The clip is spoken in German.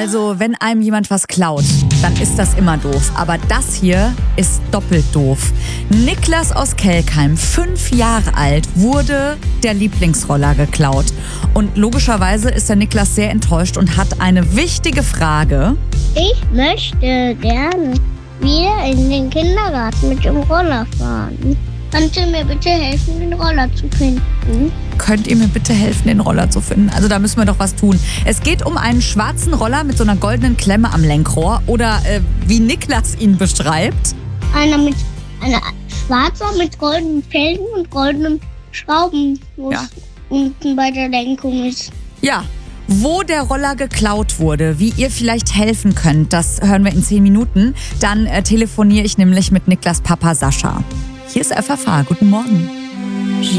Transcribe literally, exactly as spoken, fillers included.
Also, wenn einem jemand was klaut, dann ist das immer doof. Aber das hier ist doppelt doof. Niklas aus Kelkheim, fünf Jahre alt, wurde der Lieblingsroller geklaut. Und logischerweise ist der Niklas sehr enttäuscht und hat eine wichtige Frage. Ich möchte gerne wieder in den Kindergarten mit dem Roller fahren. Könnt ihr mir bitte helfen, den Roller zu finden? Könnt ihr mir bitte helfen, den Roller zu finden? Also da müssen wir doch was tun. Es geht um einen schwarzen Roller mit so einer goldenen Klemme am Lenkrohr oder äh, wie Niklas ihn beschreibt. Einer mit einer schwarzer mit goldenen Felgen und goldenen Schrauben, wo Ja. es unten bei der Lenkung ist. Ja, wo der Roller geklaut wurde, wie ihr vielleicht helfen könnt, das hören wir in zehn Minuten. Dann äh, telefoniere ich nämlich mit Niklas Papa Sascha. Hier ist F F H. Guten Morgen.